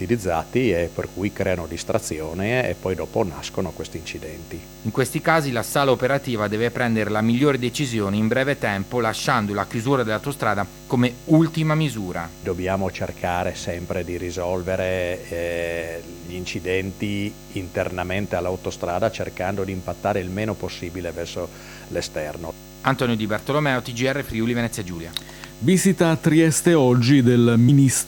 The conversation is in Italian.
utilizzati e per cui creano distrazione e poi dopo nascono questi incidenti. In questi casi la sala operativa deve prendere la migliore decisione in breve tempo, lasciando la chiusura dell'autostrada come ultima misura. Dobbiamo cercare sempre di risolvere gli incidenti internamente all'autostrada, cercando di impattare il meno possibile verso l'esterno. Antonio Di Bartolomeo, TGR Friuli Venezia Giulia. Visita a Trieste oggi del ministro